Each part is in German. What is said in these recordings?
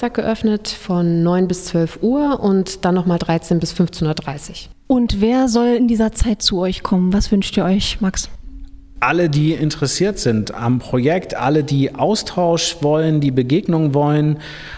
Donnerstag geöffnet von 9 bis 12 Uhr und dann nochmal 13 bis 15.30 Uhr. Und wer soll in dieser Zeit zu euch kommen? Was wünscht ihr euch, Max? Alle, die interessiert sind am Projekt, alle, die Austausch wollen, die Begegnung wollen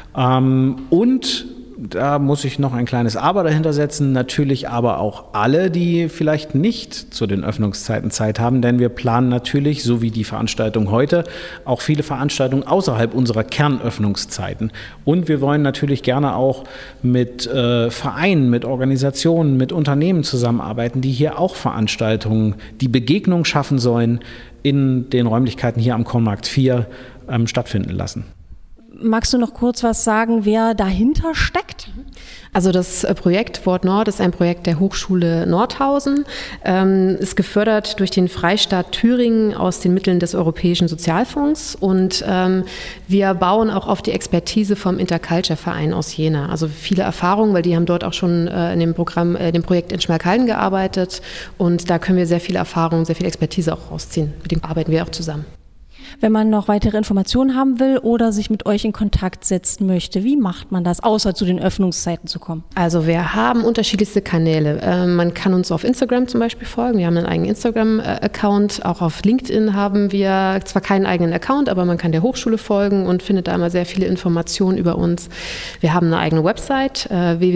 und da muss ich noch ein kleines Aber dahinter setzen, natürlich aber auch alle, die vielleicht nicht zu den Öffnungszeiten Zeit haben, denn wir planen natürlich, so wie die Veranstaltung heute, auch viele Veranstaltungen außerhalb unserer Kernöffnungszeiten. Und wir wollen natürlich gerne auch mit Vereinen, mit Organisationen, mit Unternehmen zusammenarbeiten, die hier auch Veranstaltungen, die Begegnung schaffen sollen, in den Räumlichkeiten hier am Kornmarkt 4 stattfinden lassen. Magst du noch kurz was sagen, wer dahinter steckt? Also das Projekt Wort Nord ist ein Projekt der Hochschule Nordhausen, ist gefördert durch den Freistaat Thüringen aus den Mitteln des Europäischen Sozialfonds und wir bauen auch auf die Expertise vom Interculture-Verein aus Jena. Also viele Erfahrungen, weil die haben dort auch schon in dem Projekt in Schmalkalden gearbeitet und da können wir sehr viel Erfahrung, sehr viel Expertise auch rausziehen. Mit dem arbeiten wir auch zusammen. Wenn man noch weitere Informationen haben will oder sich mit euch in Kontakt setzen möchte, wie macht man das, außer zu den Öffnungszeiten zu kommen? Also wir haben unterschiedlichste Kanäle. Man kann uns auf Instagram zum Beispiel folgen. Wir haben einen eigenen Instagram-Account. Auch auf LinkedIn haben wir zwar keinen eigenen Account, aber man kann der Hochschule folgen und findet da immer sehr viele Informationen über uns. Wir haben eine eigene Website,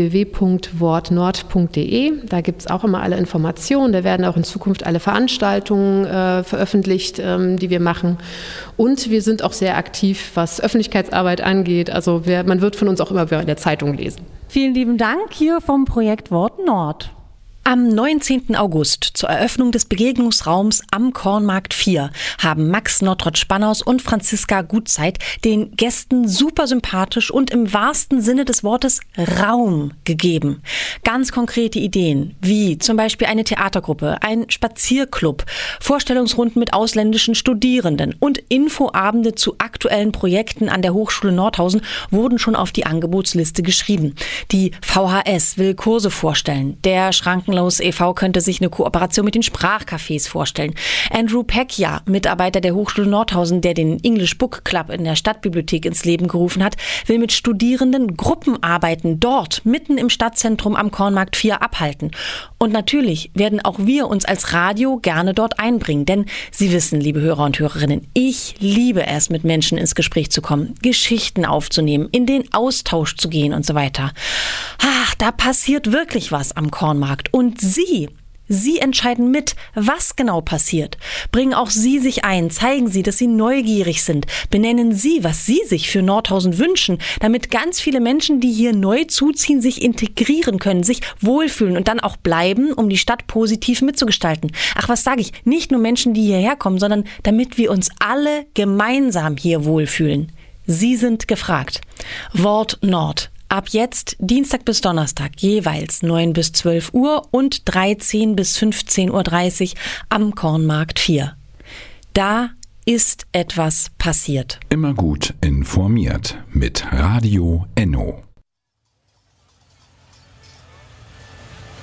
www.wortnord.de. Da gibt es auch immer alle Informationen. Da werden auch in Zukunft alle Veranstaltungen veröffentlicht, die wir machen. Und wir sind auch sehr aktiv, was Öffentlichkeitsarbeit angeht. Also man wird von uns auch immer wieder in der Zeitung lesen. Vielen lieben Dank hier vom Projekt Wort Nord. Am 19. August zur Eröffnung des Begegnungsraums am Kornmarkt 4 haben Max Nottrott-Spannaus und Franziska Gutzeit den Gästen super sympathisch und im wahrsten Sinne des Wortes Raum gegeben. Ganz konkrete Ideen, wie zum Beispiel eine Theatergruppe, ein Spazierclub, Vorstellungsrunden mit ausländischen Studierenden und Infoabende zu aktuellen Projekten an der Hochschule Nordhausen wurden schon auf die Angebotsliste geschrieben. Die VHS will Kurse vorstellen, der Schrankenlos e.V. könnte sich eine Kooperation mit den Sprachcafés vorstellen. Andrew Pecchia, Mitarbeiter der Hochschule Nordhausen, der den English Book Club in der Stadtbibliothek ins Leben gerufen hat, will mit Studierenden Gruppenarbeiten dort mitten im Stadtzentrum am Kornmarkt 4 abhalten. Und natürlich werden auch wir uns als Radio gerne dort einbringen, denn Sie wissen, liebe Hörer und Hörerinnen, ich liebe es, mit Menschen ins Gespräch zu kommen, Geschichten aufzunehmen, in den Austausch zu gehen und so weiter. Ach, da passiert wirklich was am Kornmarkt. Und Sie entscheiden mit, was genau passiert. Bringen auch Sie sich ein, zeigen Sie, dass Sie neugierig sind. Benennen Sie, was Sie sich für Nordhausen wünschen, damit ganz viele Menschen, die hier neu zuziehen, sich integrieren können, sich wohlfühlen und dann auch bleiben, um die Stadt positiv mitzugestalten. Ach, was sage ich? Nicht nur Menschen, die hierher kommen, sondern damit wir uns alle gemeinsam hier wohlfühlen. Sie sind gefragt. Wort Nord. Ab jetzt Dienstag bis Donnerstag jeweils 9 bis 12 Uhr und 13 bis 15.30 Uhr am Kornmarkt 4. Da ist etwas passiert. Immer gut informiert mit Radio Enno.